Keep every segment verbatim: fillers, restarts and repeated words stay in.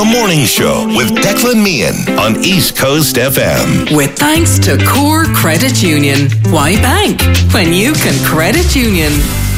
Morning Show with Declan Meehan on East Coast F M. With thanks to Core Credit Union. Why bank when you can credit union?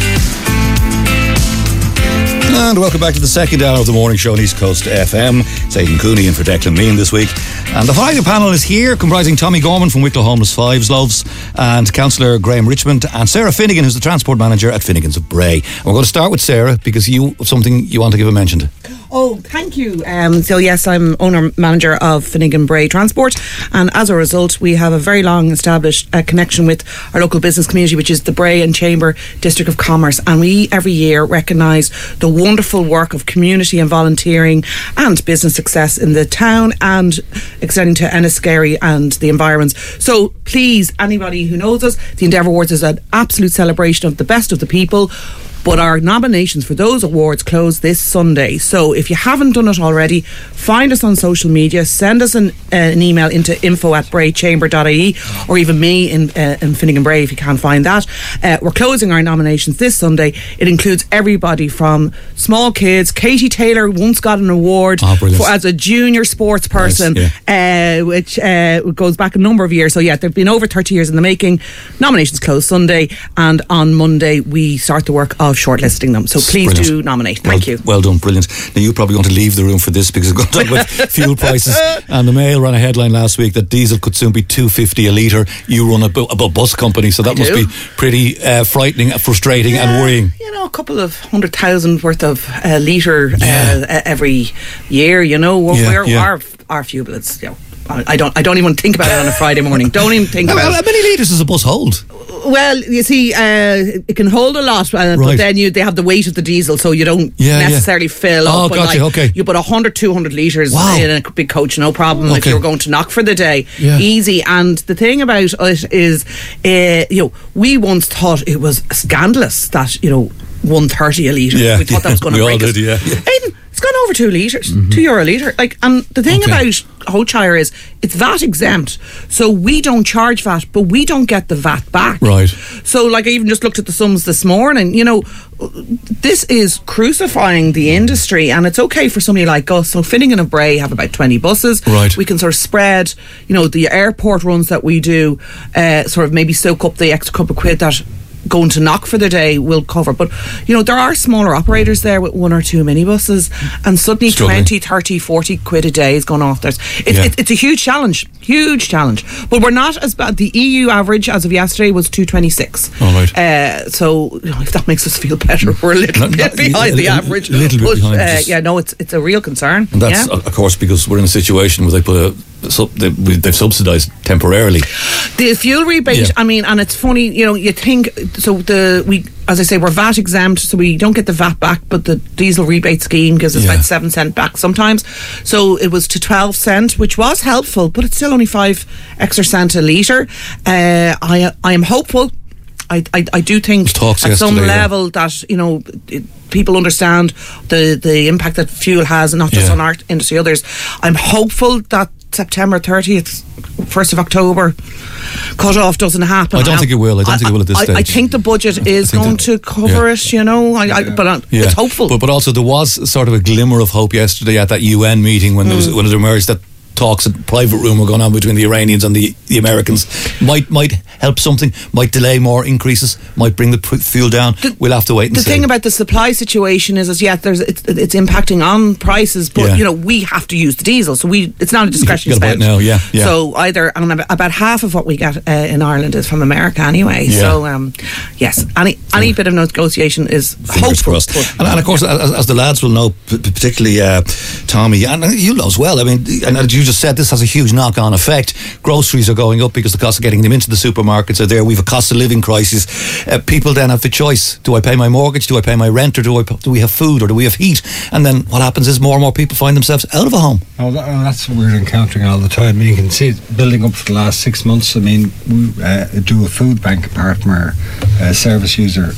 And welcome back to the second hour of the Morning Show on East Coast F M. It's Aidan Cooney in for Declan Meehan this week. And the final panel is here, comprising Tommy Gorman from Wicklow Homeless Fives Loves, and Councillor Graham Richmond, and Sarah Finnegan, who's the Transport Manager at Finnegan's of Bray. And we're going to start with Sarah, because you have something you want to give a mention to. Oh, thank you. Um, so yes, I'm owner manager of Finnegan Bray Transport, and as a result we have a very long established uh, connection with our local business community, which is the Bray and Chamber District of Commerce, and we every year recognise the wonderful work of community and volunteering and business success in the town and extending to Enniskerry and the environs. So please, anybody who knows us, the Endeavour Awards is an absolute celebration of the best of the people. But our nominations for those awards close this Sunday. So if you haven't done it already, find us on social media, send us an, uh, an email into info at braychamber dot I E, or even me in, uh, in Finnegan Bray if you can't find that. Uh, we're closing our nominations this Sunday. It includes everybody from small kids. Katie Taylor once got an award oh, for, as a junior sports person, nice, yeah. uh, which uh, goes back a number of years. So yeah, they've been over thirty years in the making. Nominations close Sunday, and on Monday we start the work of shortlisting them. So please brilliant. do nominate. Thank well, you. Well done, brilliant. Now you're probably going to leave the room for this, because we're going to talk about fuel prices. And the Mail ran a headline last week that diesel could soon be two fifty a litre. You run a, bu- a bus company, so that I must do. be pretty uh, frightening, frustrating, yeah, and worrying. You know, a couple of hundred thousand worth of uh, litre yeah. uh, every year. You know, we're, yeah, we're, yeah. our our fuel is, you know, I don't. I don't even think about it on a Friday morning. Don't even think about well, it. How many litres does a bus hold? Well, you see, uh, it can hold a lot, uh, right. but then you they have the weight of the diesel, so you don't yeah, necessarily yeah. fill oh, up. Oh, gotcha. Like, okay. You put one hundred, two hundred litres wow. in a big coach, no problem. Okay. If you're going to knock for the day, yeah. easy. And the thing about it is, uh, you know, we once thought it was scandalous that, you know, one thirty a litre. Yeah. We thought that was going to break all us. did, yeah. Aiden, it's gone over two litres, mm-hmm. two euro a litre. Like, and the thing okay. about Hochire is it's V A T exempt, so we don't charge V A T, but we don't get the V A T back. Right. So, like, I even just looked at the sums this morning. You know, this is crucifying the industry, and it's okay for somebody like us. So, Finnegan of Bray have about twenty buses. Right. We can sort of spread, you know, the airport runs that we do, uh, sort of maybe soak up the extra couple of quid that going to knock for the day will cover. But, you know, there are smaller operators there with one or two minibuses, and suddenly Struggling. twenty, thirty, forty quid a day is going off theirs. It's, yeah. it, it's a huge challenge, huge challenge. But we're not as bad. The E U average as of yesterday was two twenty-six. All right. Uh, so, you know, if that makes us feel better, we're a little not, bit not, behind a, the average. A little bit but, behind. Uh, yeah, no, it's it's a real concern. And that's, yeah. of course, because we're in a situation where they put a So they, they've subsidised temporarily the fuel rebate. Yeah. I mean, and it's funny, you know, you think so. The we, as I say, we're V A T exempt, so we don't get the V A T back, but the diesel rebate scheme gives us yeah. about seven cent back sometimes. So it was to twelve cent, which was helpful, but it's still only five extra cent a litre. Uh, I I am hopeful. I I, I do think at some level yeah. that, you know, it, people understand the the impact that fuel has, not just yeah. on our industry, others. I'm hopeful that September thirtieth, first of October cut off doesn't happen. I don't I, think it will. I don't I, think it will at this I, stage. I think the budget is going that, to cover yeah. it, you know. I, I, but uh, yeah. it's hopeful. But, but also there was sort of a glimmer of hope yesterday at that U N meeting when, mm. there was, when it emerged that talks at private room were going on between the Iranians and the, the Americans. Might might help something, might delay more increases, might bring the fuel down. The, we'll have to wait and the see. The thing about the supply situation is, is yeah, there's it's, it's impacting on prices, but yeah. you know, we have to use the diesel, so we it's not a discretionary spend. Now, yeah, yeah. So either, and about half of what we get uh, in Ireland is from America anyway. Yeah. So um, yes, any any bit of negotiation is Fingers hopeful. Crossed. And, and of course, as, as the lads will know, p- particularly uh, Tommy, and you know as well. I mean, and as you just said, this has a huge knock-on effect. Groceries are going up because the cost of getting them into the supermarkets are there. We've a cost of living crisis. Uh, people then have the choice: do I pay my mortgage? Do I pay my rent? Or do I do we have food? Or do we have heat? And then what happens is more and more people find themselves out of a home. Oh, that, oh that's what we're encountering all the time. I mean, you can see it building up for the last six months. I mean, we uh, do a food bank apart from our uh, service user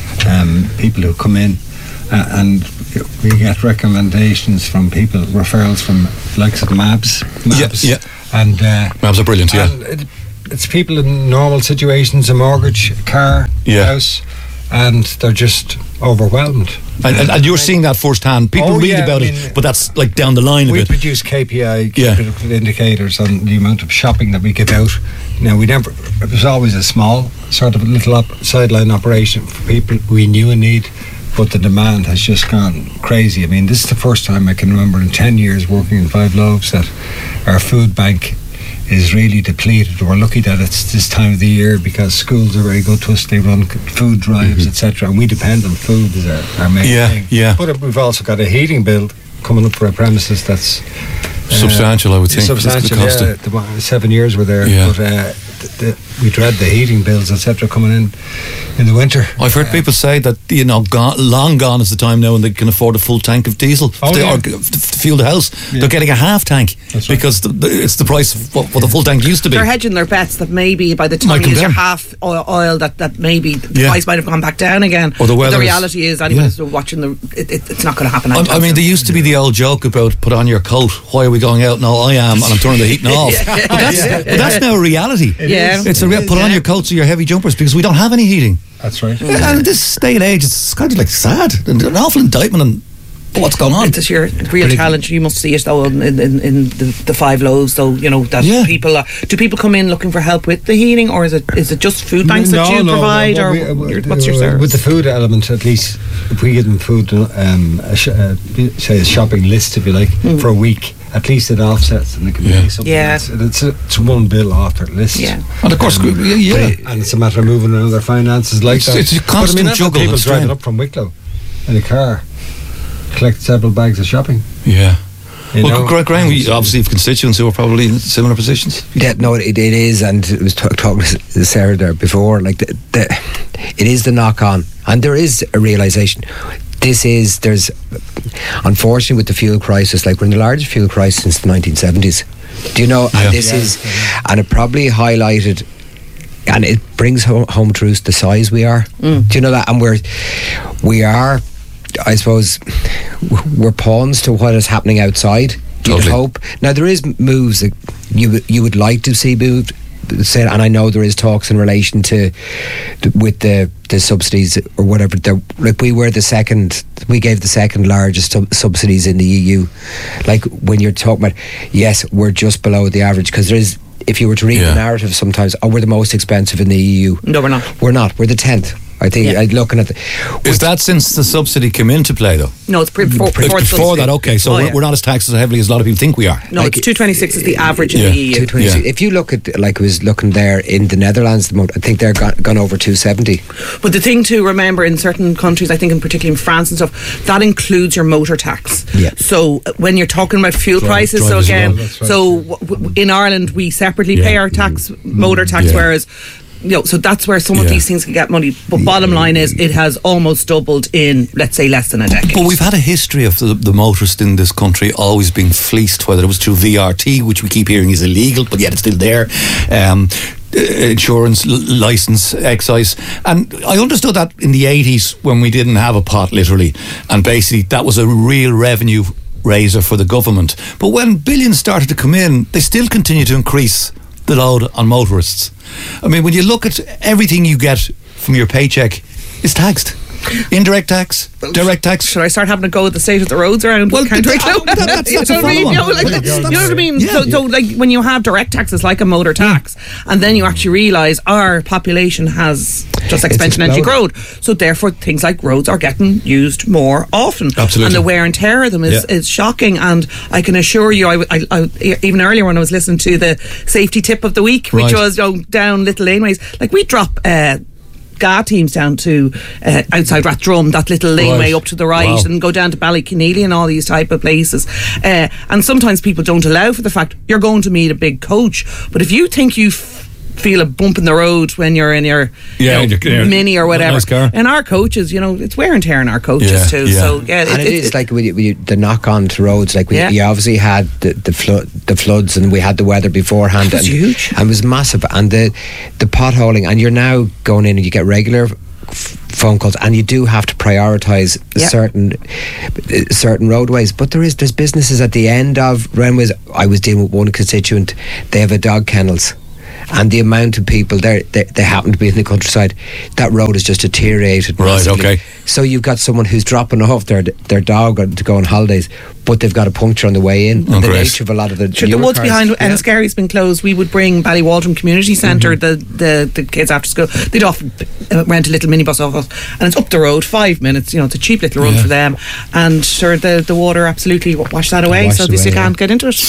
um, people who come in, uh, and we get recommendations from people, referrals from likes of M A B S. M A B S. Yeah, yeah. And uh, M A B S are brilliant, yeah. It, it's people in normal situations, a mortgage, a car, yeah. a house, and they're just overwhelmed. And, and, and you're seeing that firsthand. People Oh, read yeah, about I mean, it, but that's like down the line a We bit. produce K P I, Yeah. critical indicators on the amount of shopping that we give out. Now, we never, it was always a small sort of little op- sideline operation for people we knew in need, but the demand has just gone crazy. I mean, this is the first time I can remember in ten years working in Five Loaves that our food bank is really depleted. We're lucky that it's this time of the year because schools are very good to us. They run food drives, et cetera, and we depend on food as our, our main Yeah, thing. yeah. But we've also got a heating bill coming up for our premises that's uh, Substantial, I would think. Substantial, That's the yeah. cost The one- seven years were there, Yeah. but uh, the, the, we dread the heating bills, et cetera, coming in in the winter. I've heard people say that, you know, gone, long gone is the time now when they can afford a full tank of diesel Oh, to, yeah. or to fuel the house. Yeah. They're getting a half tank That's right. because the, the, it's the price of what, what the full tank used to be. They're hedging their bets that maybe by the time Might you come use your down. half oil, oil that, that maybe the Yeah. price might have gone back down again. Or the But weather the is- reality is, anyone Yeah. who's watching the, it, it, it's not going to happen. I, anytime I mean, soon. there used to be the old joke about put on your coat. Why are we going out? No, I am, and I'm turning the heating off. But that's, but that's now a reality. Yeah. is. It's a real, put on your coats or your heavy jumpers because we don't have any heating. That's right. And in this day and age, it's kind of like sad and an awful indictment on what's going on. It's a sheer real challenge. You must see it though in, in, in the, the Five Loaves, though. You know that Yeah. people are, do people come in looking for help with the heating, or is it is it just food banks that you provide, no, or we- uh, your- uh, what's your service? With the food element, at least, if we give them food, um, a sh- uh, say a shopping list, if you like, for a week, at least it offsets and it can Yeah. be something Yeah. else. And It's, a, it's one bill off their list. Yeah. And of course, Um, yeah, yeah. and it's a matter of moving around their finances like It's- that. it's a But constant I mean, I've had juggle people and strain. driving up from Wicklow in a car, collect several bags of shopping. Yeah. You Well, know? Greg Graham, we obviously have constituents who are probably in similar positions. Yeah, no, it, it is, and I was t- talking to Sarah there before. Like the, the, it is the knock-on, and there is a realization. This is there's, unfortunately, with the fuel crisis. Like we're in the largest fuel crisis since the nineteen seventies. Do you know? Yeah. And this Yeah. is, and it probably highlighted, and it brings home, home to roost the size we are. Do you know that? And we're, we are, I suppose, we're pawns to what is happening outside. You'd Totally. hope. Now there is moves that you would- you would like to see moved, said, and I know there is talks in relation to, to with the the subsidies or whatever. The, like we were the second, we gave the second largest sub- subsidies in the E U. Like when you're talking about, yes, we're just below the average because there is. If you were to read Yeah. the narrative, sometimes, oh, we're the most expensive in the E U. No, we're not. We're not. We're the tenth. I think. Yeah. I'm looking at the. Is that since the subsidy came into play, though? No, it's pre- before, It's before, the before that, subsidy. okay. So Oh, we're, yeah. we're not as taxed as heavily as a lot of people think we are. No, like- it's two twenty six is the average in Yeah. the E U. two twenty-six. Yeah. If you look at, like I was looking there in the Netherlands, the mo- I think they're gone, gone over two seventy. But the thing to remember in certain countries, I think in particular in France and stuff, that includes your motor tax. Yeah. So uh, when you're talking about fuel Drive- prices, drive so as again, well, that's right. so w- w- in Ireland we separately Yeah. pay our tax, motor tax, Yeah. whereas. You know, so that's where some of Yeah. these things can get money. But bottom line is, it has almost doubled in, let's say, less than a decade. But we've had a history of the, the motorist in this country always being fleeced, whether it was through V R T, which we keep hearing is illegal, but yet it's still there. Um, uh, insurance, l- license, excise. And I understood that in the eighties when we didn't have a pot, literally. And basically, that was a real revenue raiser for the government. But when billions started to come in, they still continue to increase the load on motorists. I mean, when you look at everything you get from your paycheck, it's taxed. Indirect tax, direct tax. Should I start having a go at the state of the roads around? Well, County that- Clare? that- that's- You that's know a what I mean? follow-on. You know, like, Well, you know what I mean? Yeah. So, so, like, when you have direct taxes like a motor tax, and then you actually realise our population has just exponentially exploded. grown. So, therefore, things like roads are getting used more often. Absolutely. And the wear and tear of them is, Yeah. is shocking. And I can assure you, I, I, I, even earlier when I was listening to the safety tip of the week, which Right. was, you know, down little laneways, like we drop. Uh, G A teams down to uh, outside Rathdrum, that little laneway Right. up to the right, Wow. and go down to Ballyconneely and all these type of places. Uh, and sometimes people don't allow for the fact you're going to meet a big coach. But if you think you f- feel a bump in the road when you're in your Yeah, you know, in your- yeah, mini or whatever, nice car. and our coaches, you know, it's wear and tear in our coaches Yeah, too. yeah. So yeah, And it is like with, you, with you, the knock on to roads. Like we, Yeah. you obviously had the the, flood, the floods, and we had the weather beforehand. It was and, huge. and it was massive. And the the potholing, and you're now going in and you get regular f- phone calls, and you do have to prioritise Yeah. certain uh, certain roadways. But there is there's businesses at the end of runways. I was dealing with one constituent. They have a dog kennels. and the amount of people there, they, they happen to be in the countryside, that road is just deteriorated Right, massively. okay. So you've got someone who's dropping off their their dog to go on holidays, but they've got a puncture on the way in. Oh, and the great. nature of a lot of the Sure, the newer woods cars- behind yeah. Enniskerry's been closed. We would bring Ballywaldron Community Centre, the, the the kids after school. They'd often uh, rent a little minibus off us, and it's up the road, five minutes. You know, it's a cheap little run Yeah. for them. And sure, the the water absolutely wash that away, Wash so it this away, you yeah. can't get into it.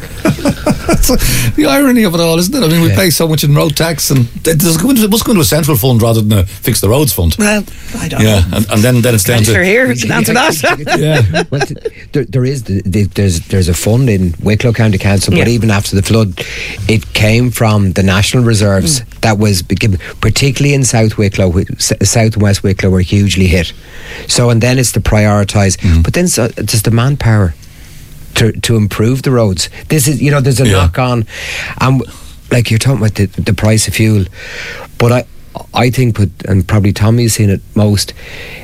That's the irony of it all, isn't it? I mean, we Yeah. pay so much in road tax, and it does go into- it must go into a central fund rather than a fix the roads fund. Well, I don't Yeah, know. and, and then then it's down Sure, to here it's an answer that. yeah. Well, th- there, there is the, the, there's there's a fund in Wicklow County Council, but Yeah. even after the flood, it came from the national reserves Mm. that was given, particularly in South Wicklow, wh- S- South and West Wicklow were hugely hit. So, and then it's to prioritise, Mm-hmm. but then so, it's the manpower to to improve the roads. This is, you know, there's a Yeah. knock on, and like you're talking about the, the price of fuel, but I I think, with, and probably Tommy's seen it most,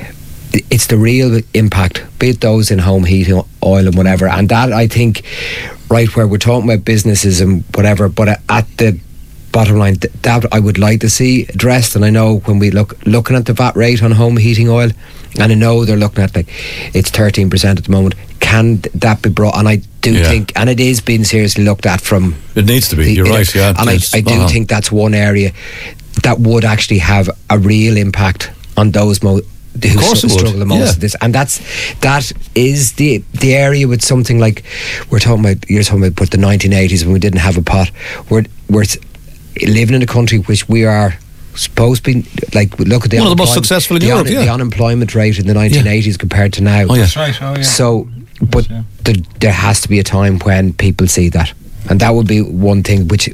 it's the real impact, be it those in home heating, oil and whatever, and that I think, right where we're talking about businesses and whatever, but at the bottom line, th- that I would like to see addressed. And I know when we look looking at the V A T rate on home heating oil, and I know they're looking at, like, it's thirteen percent at the moment, can th- that be brought, and I do Yeah. think, and it is being seriously looked at from It needs to be. the- You're it- right. Yeah, and I, it's I do spot on. think that's one area that would actually have a real impact on those mo- who course it would. struggle the most Yeah. with this, and that's that is the the area with something like we're talking about. You're talking about but the nineteen eighties when we didn't have a pot. We're we're s- living in a country which we are supposed to be like. Look at the One of the most unemployment- successful in the Europe, yeah. the unemployment rate in the nineteen eighties compared to now. Oh, yeah. That's right. Oh yeah. So, but yeah. there, there has to be a time when people see that, and that would be one thing. Which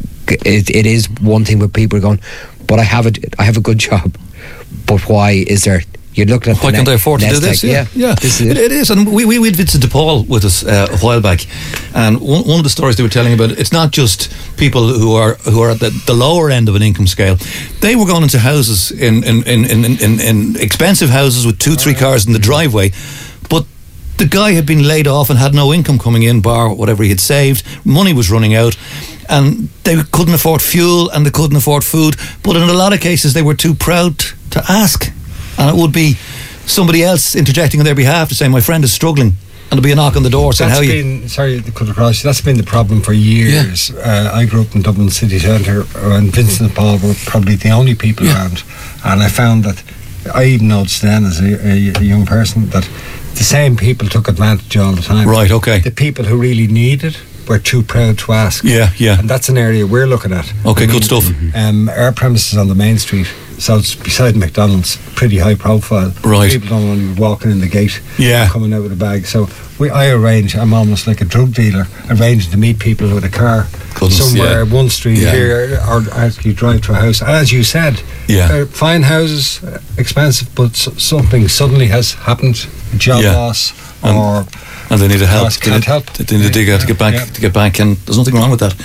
it, it is one thing where people are going, but I have a I have a good job, but why is there? You're looking at Why the can't ne- I afford to do next this? tech, Yeah, yeah. This is It, it. it is. And we, we, we had Vincent DePaul with us uh, a while back, and one, one of the stories they were telling about, it's not just people who are who are at the, the lower end of an income scale. They were going into houses in in, in, in, in, in expensive houses with two, three cars in the driveway, but the guy had been laid off and had no income coming in, bar whatever he had saved. Money was running out, and they couldn't afford fuel and they couldn't afford food. But in a lot of cases, they were too proud to ask, and it would be somebody else interjecting on their behalf to say, "My friend is struggling," and there'll be a knock on the door saying, That's "How you?" been, sorry to cut across you, that's been the problem for years. Uh, I grew up in Dublin city centre, and Vincent and Paul were probably the only people Yeah. around. And I found that, I even noticed then as a, a, a young person, that the same people took advantage all the time. Right, okay. The people who really needed were too proud to ask. Yeah, yeah. And that's an area we're looking at. Okay, good stuff. Um, our premises on the main street, so it's beside McDonald's, pretty high profile. Right. People don't want to be walking in the gate, Yeah. coming out with a bag. So we, I arrange, I'm almost like a drug dealer, arranging to meet people with a car Goodness, somewhere, yeah. one street Yeah. here, or actually drive to a house. As you said, Yeah. uh, fine houses, uh, expensive, but s- something suddenly has happened, job Yeah. loss, And- or And they need a help. Yes, They can't need- help. They need to dig out to get back. Yeah. To get back, and there's nothing wrong with that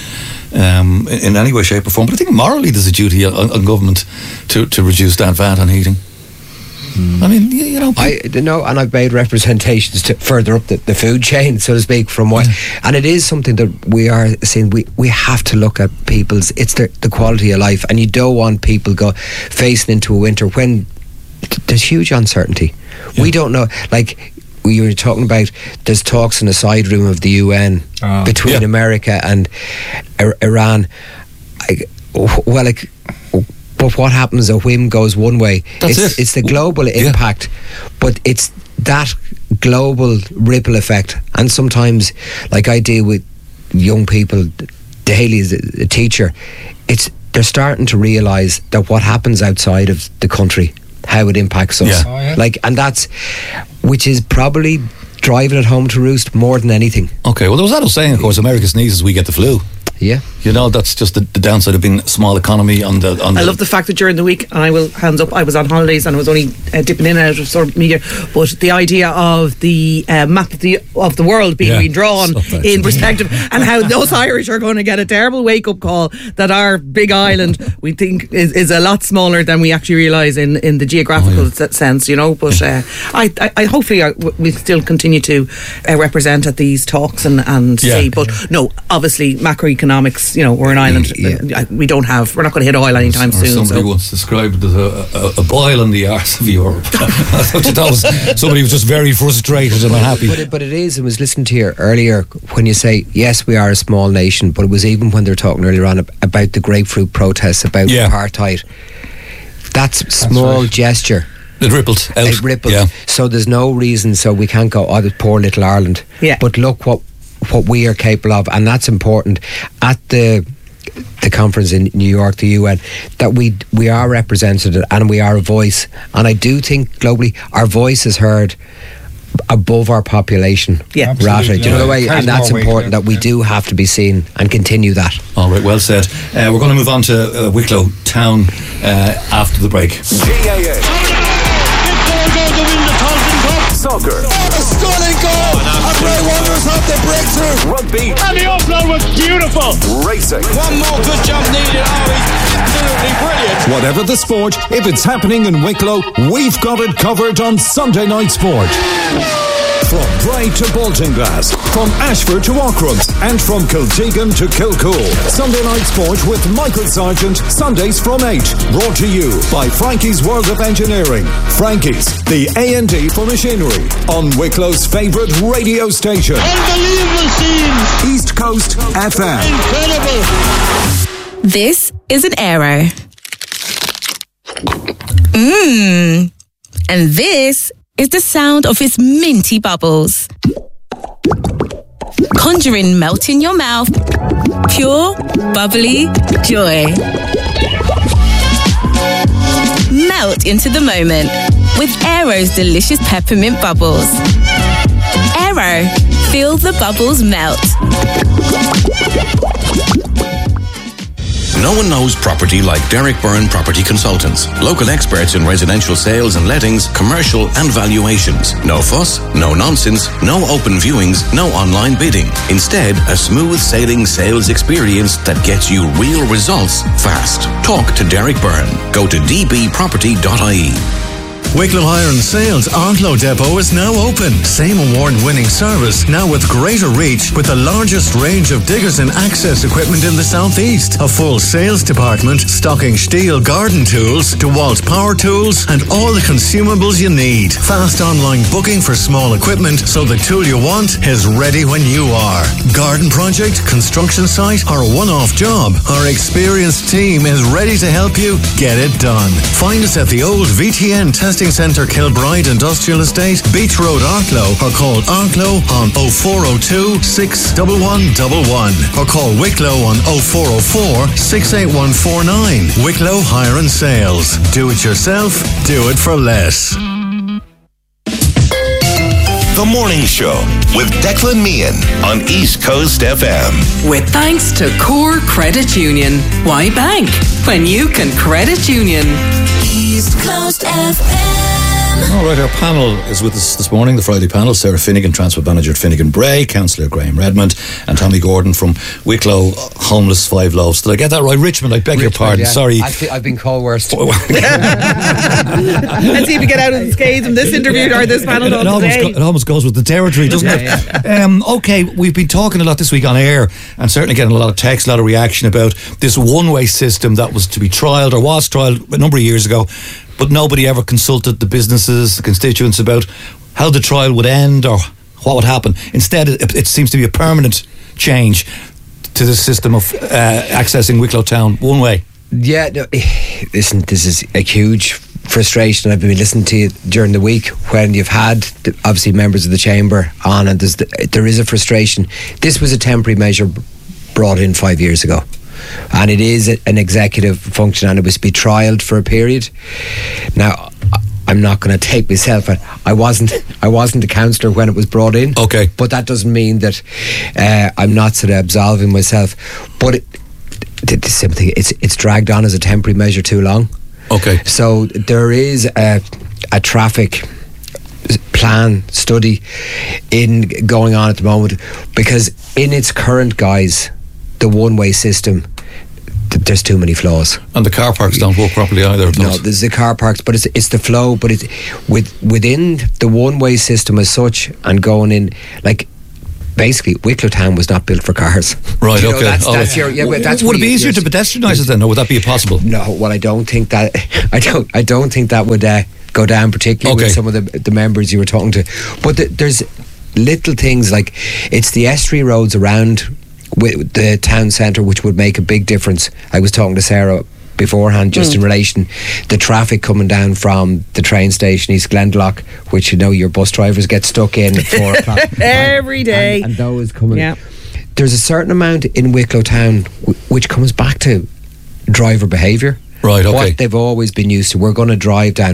um, in, in any way, shape, or form. But I think morally, there's a duty on, on government to, to reduce that V A T on heating. I mean, you, you know, I don't know, and I've made representations to further up the, the food chain, so to speak, from what, and it is something that we are saying we, we have to look at people's. It's the the quality of life, and you don't want people go facing into a winter when th- there's huge uncertainty. Yeah. We don't know, like we were talking about. There's talks in the side room of the U N Oh. between Yeah. America and Ir- Iran. I, well, like. But what happens? A whim goes one way. That's it's, it. it's the global Yeah. impact, but it's that global ripple effect. And sometimes, like I deal with young people daily as a, a teacher, it's they're starting to realise that what happens outside of the country, how it impacts us. Yeah. Oh, yeah. Like, and that's which is probably driving it home to roost more than anything. okay. Well, there was that old saying, of course, America sneezes, we get the flu. Yeah. You know, that's just the, the downside of being a small economy on the. On I the, love the fact that during the week, and I will hands up, I was on holidays and I was only uh, dipping in and out of sort of media, but the idea of the uh, map of the, of the world being Yeah. redrawn So that's- in perspective, and how those Irish are going to get a terrible wake up call that our big island we think is, is a lot smaller than we actually realise in, in the geographical Oh, yeah. s- sense, you know. But uh, I, I, I hopefully I, we still continue to uh, represent at these talks and, and Yeah. see. But no, obviously macroeconomics it's, you know, we're an island. Yeah. We don't have, we're not going to hit oil anytime Or soon. somebody So. once described it as a, a, a boil in the arse of Europe. Which I thought was, somebody was just very frustrated and unhappy. But it, but it is. I was listening to you earlier when you say, yes, we are a small nation, but it was even when they were talking earlier on ab- about the grapefruit protests, about Yeah. apartheid. That's a small right. gesture. It rippled out. It rippled. Yeah. So there's no reason, so we can't go, oh, the poor little Ireland. Yeah. But look what what we are capable of, and that's important. At the the conference in New York, the U N, that we we are represented and we are a voice. And I do think globally our voice is heard above our population. Yeah. Rata. Absolutely. Do you know the way? Yeah. And that's More weight, important, yeah. that we do have to be seen and continue that. All right, well said. Uh, we're going to move on to uh, Wicklow Town uh, after the break. G A A. Soccer. A stunning goal! And Ray Wanderers have the breakthrough! Rugby. And the offload was beautiful. Racing. One more good jump needed. Oh, he's absolutely brilliant! Whatever the sport, if it's happening in Wicklow, we've got it covered on Sunday Night Sport. From Bray to Baltinglass, from Ashford to Ockram, and from Kiltegan to Kilcool. Sunday Night Sport with Michael Sargent, Sundays from eight. Brought to you by Frankie's World of Engineering. Frankie's, the A and D for machinery, on Wicklow's favourite radio station. Unbelievable scenes. East Coast F M. Incredible. This is an Arrow. Mmm. And this is the sound of its minty bubbles. Conjuring melt in your mouth. Pure, bubbly joy. Melt into the moment with Aero's delicious peppermint bubbles. Aero, feel the bubbles melt. No one knows property like Derek Byrne Property Consultants. Local experts in residential sales and lettings, commercial and valuations. No fuss, no nonsense, no open viewings, no online bidding. Instead, a smooth sailing sales experience that gets you real results fast. Talk to Derek Byrne. Go to d b property dot i e. Wicklow Hire and Sales Arklow Depot is now open. Same award-winning service, now with greater reach, with the largest range of diggers and access equipment in the southeast. A full sales department stocking Stihl garden tools, DeWalt power tools, and all the consumables you need. Fast online booking for small equipment, so the tool you want is ready when you are. Garden project, construction site, or a one-off job, our experienced team is ready to help you get it done. Find us at the old V T N Testing Centre Kilbride Industrial Estate, Beach Road, Arklow, or call Arklow on oh four oh two, six one one one one, or call Wicklow on oh four oh four, six eight one four nine. Wicklow Hire and Sales. Do it yourself, do it for less. The Morning Show with Declan Meehan on East Coast F M. With thanks to Core Credit Union. Why bank when you can credit union? East Coast F M. All right, our panel is with us this morning, the Friday panel. Sarah Finnegan, Transport Manager at Finnegan Bray, Councillor Graham Redmond, and Tommy Gordon from Wicklow Homeless Five Loaves. Did I get that right? Richmond, I beg Richmond, your pardon. yeah. Sorry. I've, I've been called worse. Let's see if we get out of the scathes from this interview or this panel It almost, today. go, it almost goes with the territory, doesn't Yeah, it? Um, okay, we've been talking a lot this week on air, and certainly getting a lot of text, a lot of reaction about this one-way system that was to be trialled, or was trialled a number of years ago, but nobody ever consulted the businesses, the constituents about how the trial would end or what would happen. Instead, it, it seems to be a permanent change to the system of uh, accessing Wicklow Town one way. Yeah, no, listen, this is a huge frustration. I've been listening to you during the week when you've had the, obviously members of the chamber on, and there's the, there is a frustration. This was a temporary measure brought in five years ago, and it is a, an executive function, and it was to be trialled for a period. Now, I'm not going to take myself, but I wasn't I wasn't a councillor when it was brought in. Okay. But that doesn't mean that uh, I'm not sort of absolving myself. But it, the, the simple thing, it's it's dragged on as a temporary measure too long. Okay. So there is a, a traffic plan study in going on at the moment, because in its current guise, the one-way system, th- there's too many flaws. And the car parks don't work properly either. No, there's the car parks, but it's it's the flow. But it's with within the one-way system as such, and going in, like, basically Wicklow Town was not built for cars. Right, You know, okay. that's- Oh, that's your- yeah, w- that's would where it be you- easier to you're- pedestrianise it then, or would that be possible? No, well, I don't think that. I don't. I don't think that would uh, go down, particularly Okay. with some of the the members you were talking to. But the, there's little things like it's the estuary roads around with the town centre which would make a big difference. I was talking to Sarah beforehand just Mm. in relation the traffic coming down from the train station East Glendalough, which you know your bus drivers get stuck in at four o'clock Every day. and, and those coming. Yeah. There's a certain amount in Wicklow Town w- which comes back to driver behaviour. Right, okay. What they've always been used to. We're going to drive down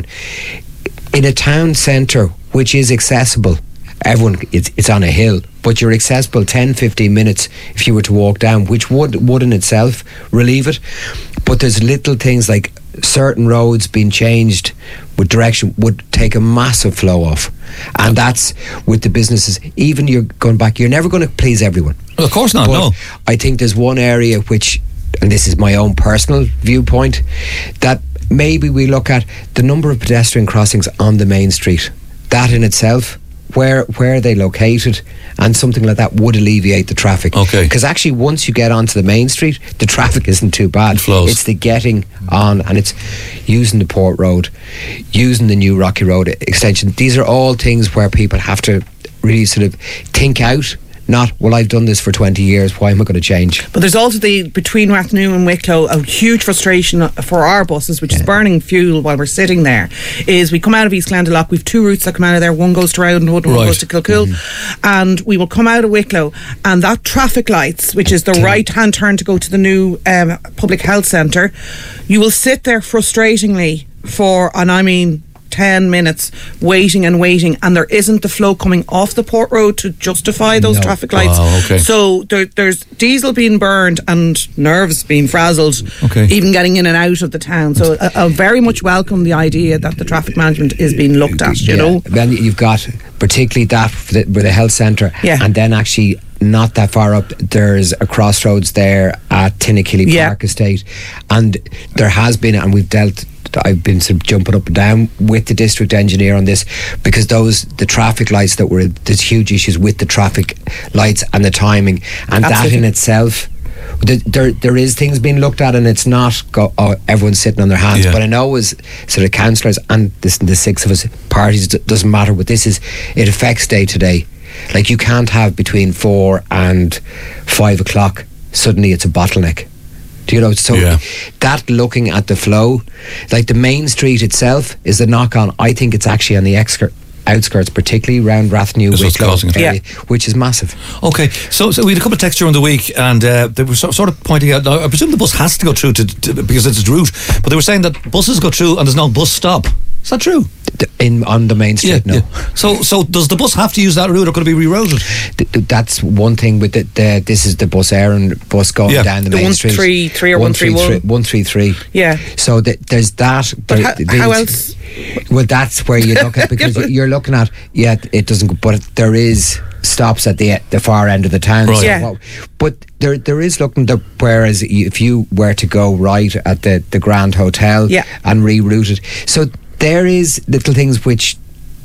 in a town centre which is accessible. Everyone, it's, it's on a hill, but you're accessible ten, fifteen minutes if you were to walk down, which would would in itself relieve it. But there's little things like certain roads being changed with direction would take a massive flow off, and that's with the businesses. Even you're going back, you're never going to please everyone. Of course not, But no. I think there's one area which, and this is my own personal viewpoint, that maybe we look at the number of pedestrian crossings on the main street. That in itself, where where are they located, and something like that would alleviate the traffic. Okay. Because actually, once you get onto the main street, the traffic isn't too bad. It flows. It's the getting on, and it's using the Port Road, using the new Rocky Road extension. These are all things where people have to really sort of think out. Not, well, I've done this for twenty years, why am I going to change? But there's also the, between Rathnew and Wicklow, a huge frustration for our buses, which is burning fuel while we're sitting there, is we come out of East Glendalough, we've two routes that come out of there, one goes to Rowdenwood and one Right. goes to Kilcool, and we will come out of Wicklow, and that traffic lights, which is the right hand turn to go to the new um, public health centre, you will sit there frustratingly for, and I mean ten minutes waiting and waiting, and there isn't the flow coming off the Port Road to justify those No. traffic lights. Oh, okay. So there, there's diesel being burned and nerves being frazzled, Okay. even getting in and out of the town. So I, I very much welcome the idea that the traffic management is being looked at, you know. Then you've got particularly that for the, with the health centre, Yeah. and then actually not that far up there's a crossroads there at Tinnakilly Yeah. Park Estate, and there has been, and we've dealt I've been sort of jumping up and down with the district engineer on this, because those the traffic lights that were there's huge issues with the traffic lights and the timing, and Absolutely. that in itself, th- there there is things being looked at, and it's not go, oh, everyone's sitting on their hands. Yeah. But I know as sort of councillors and this, the six of us parties, it doesn't matter what this is, it affects day to day. Like you can't have between four and five o'clock suddenly it's a bottleneck. Do you know? So Yeah. that looking at the flow, like the main street itself is the knock on. I think it's actually on the excur- outskirts, particularly around Rathnew, That's what's Wicklow causing it. area, which is massive. Okay, so, so we had a couple of texts during the week, and uh, they were so, sort of pointing out. Now, I presume the bus has to go through to, to because it's its route, but they were saying that buses go through and there's no bus stop. Is that true? D- In on the main street, no. So, so does the bus have to use that route, or could it be rerouted? Th- th- that's one thing with the, the this is the bus Aaron bus going Yeah. down the, The main one street. three three or one three one? one three three. Yeah. So th- there's that. But there- how, there's- how else? Well, that's where you look at, because Yeah. you're looking at, yeah, it doesn't, but there is stops at the the far end of the town. Right. So Yeah. what- but there there is looking the, whereas you- if you were to go right at the the Grand Hotel, Yeah. and reroute it, so there is little things which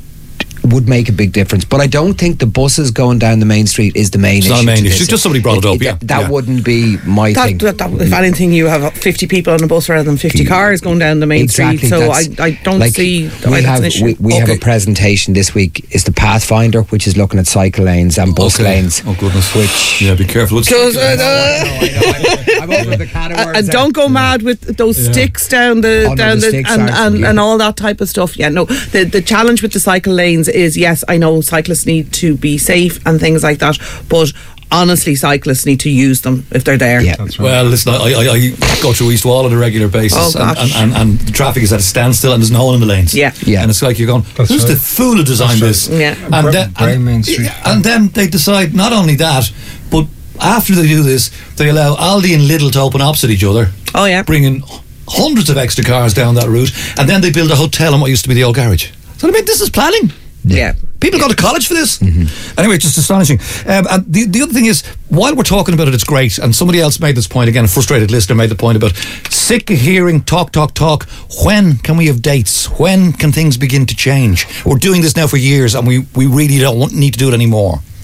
would make a big difference. But I don't think the buses going down the main street is the main It's issue. not a main to issue. this. Just somebody brought it up, yeah. That, that Yeah. wouldn't be my That, thing. that, that, if anything, you have fifty people on a bus rather than fifty cars going down the main Exactly, street. So I, that's- I don't like, see we why that's have an issue. we, we have Okay. a presentation this week. Is the Pathfinder, which is looking at cycle lanes and bus Okay. lanes. Oh goodness! Which Yeah, be careful. It's- Cause, uh, I'm over the can of worms and there. don't go mad with those Yeah. sticks down the Oh, no, down the the, sticks and, aren't- and, yeah. and all that type of stuff. Yeah, no. The the challenge with the cycle lanes is, yes, I know cyclists need to be safe and things like that, but honestly, cyclists need to use them if they're there. Yeah. That's right. Well, listen, I, I, I go through East Wall on a regular basis, Oh, and, gosh. and, and, and the traffic is at a standstill, and there's no hole in the lanes. Yeah. Yeah. And it's like you're going, That's who's right. the fool who designed That's this? right. Yeah. And Bra- then, Bray and, Main Street. and then they decide not only that, but after they do this, they allow Aldi and Lidl to open opposite each other. Oh, yeah. Bringing hundreds of extra cars down that route, and then they build a hotel on what used to be the old garage. So I mean, this is planning. Yeah. People go to college for this. Anyway, it's just astonishing. Um, and the, the other thing is, while we're talking about it, it's great. And somebody else made this point again, a frustrated listener made the point about sick of hearing talk, talk, talk. When can we have dates? When can things begin to change? We're doing this now for years, and we, we really don't want, need to do it anymore.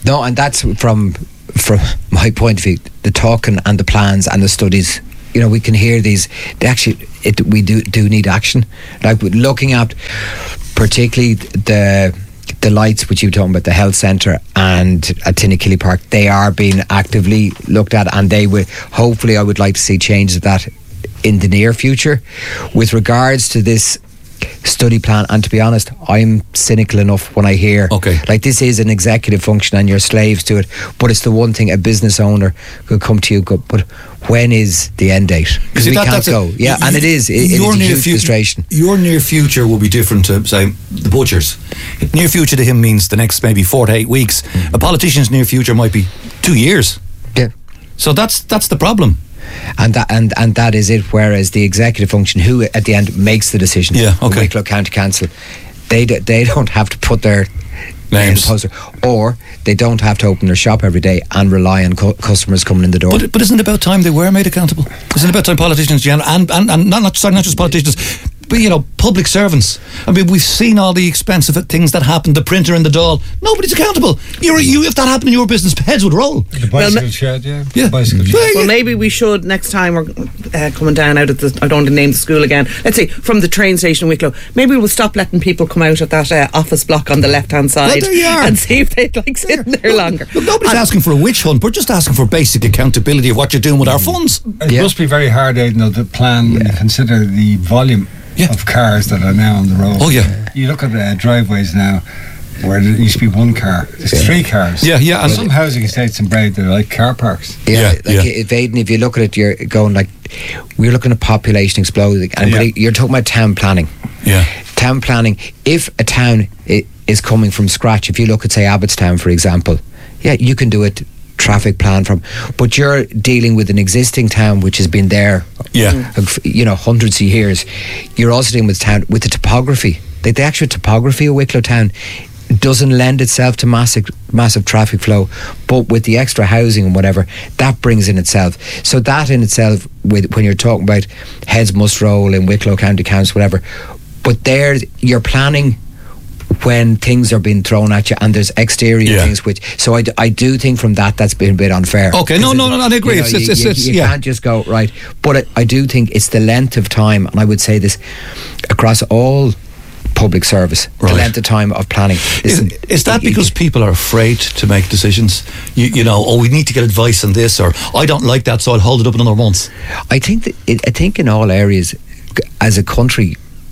No, and that's from from my point of view, the talking and the plans and the studies. You know, we can hear these. They actually, it, we do do need action. Like looking at, particularly the the lights which you were talking about, the health centre and at Tinakilly Park. They are being actively looked at, and they will. Hopefully, I would like to see changes of that in the near future. With regards to this study plan, and to be honest, I'm cynical enough when I hear okay. like this is an executive function and you're slaves to it, but it's the one thing a business owner could come to you go, but when is the end date? Because we that, can't go a, yeah you, and it is it, it is a huge fu- frustration. Your near future will be different to, say, the butchers. Near future to him means the next maybe four to eight weeks. Mm. A politician's near future might be two years. Yeah. So that's that's the problem. And that and, and that is it. Whereas the executive function, who at the end makes the decision, yeah, okay. Wicklow County Council, they d- they don't have to put their names, poster, or they don't have to open their shop every day and rely on cu- customers coming in the door. But, but isn't it about time they were made accountable? Isn't it about time politicians and and, and, and not, not sorry, not just politicians, but you know, public servants? I mean, we've seen all the expensive things that happened. The printer in the Dáil, nobody's accountable. You're, you, if that happened in your business, heads would roll. The bicycle well, shed, yeah. yeah. The bicycle shed. Well, maybe we should next time we're uh, coming down out of the. I don't want to name the school again. Let's say from the train station in Wicklow. Maybe we'll stop letting people come out of that uh, office block on the left hand side well, and see if they'd like sitting there longer. Look, nobody's and asking for a witch hunt. We're just asking for basic accountability of what you're doing with our funds. It yeah. must be very hard, Aidan, though, to plan yeah. when you consider the volume. Yeah. Of cars that are now on the road. Oh yeah. You look at uh, driveways now where there used to be one car. There's yeah. three cars. Yeah, yeah. And some housing estates in Braid, they're like car parks. Yeah, yeah like yeah. if Aidan, if you look at it, you're going like we're looking at population exploding, and yeah. you're talking about town planning. Yeah. Town planning. If a town is coming from scratch, if you look at say Abbottstown, for example, yeah, you can do it. Traffic plan from, but you're dealing with an existing town which has been there, yeah, you know, hundreds of years. You're also dealing with town with the topography. The, the actual topography of Wicklow town doesn't lend itself to massive, massive traffic flow, but with the extra housing and whatever that brings in itself. So that in itself, with when you're talking about heads must roll in Wicklow County Council, whatever, but there you're planning. When things are being thrown at you and there's exterior yeah. things which so I, I do think from that that's been a bit unfair. Okay, no, no, no, no, I agree. You, know, it's, you, it's, you, it's, you yeah. can't just go right, but I, I do think it's the length of time, and I would say this across all public service, right. the length of time of planning. Listen, is, is that because people are afraid to make decisions? You, you know, oh, we need to get advice on this, or I don't like that, so I'll hold it up another month. I think that it, I think in all areas as a country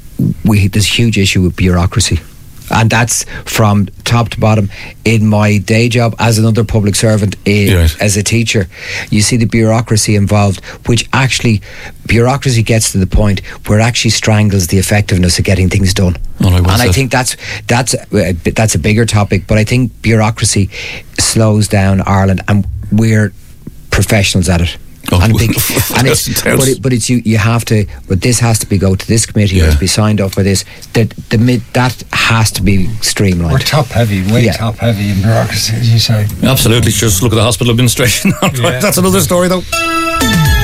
we there's a huge issue with bureaucracy. And that's from top to bottom. In my day job as another public servant, in, yes. as a teacher, you see the bureaucracy involved, which actually, bureaucracy gets to the point where it actually strangles the effectiveness of getting things done. Oh, I and said. I think that's that's uh, that's a bigger topic. But I think bureaucracy slows down Ireland, and we're professionals at it. Oh, and, big, and it's, but, it, but it's you. You have to. But this has to be go to this committee. Yeah. It has to be signed up for this. That the mid that has to be streamlined. We're top heavy, way yeah. top heavy in bureaucracy, as you say. Absolutely. Just look at the hospital administration. Yeah. That's another story, though.